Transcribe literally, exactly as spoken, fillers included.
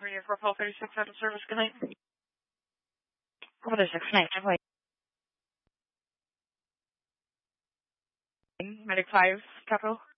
Radio for Paul thirty-six out of service. Good night. Paul thirty-six, night. Medic five, capital.